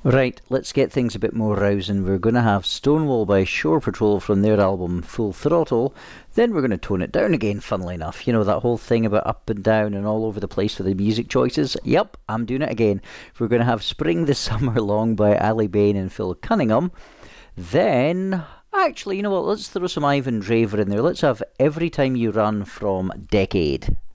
Right, let's get things a bit more rousing. We're going to have Stonewall by Shore Patrol from their album Full Throttle. Then we're going to tone it down again, funnily enough. You know, that whole thing about up and down and all over the place with the music choices? Yep, I'm doing it again. We're going to have Spring the Summer Long by Ali Bain and Phil Cunningham. Then, actually, you know what? Let's throw some Ivan Draver in there. Let's have Every Time You Run from Decade.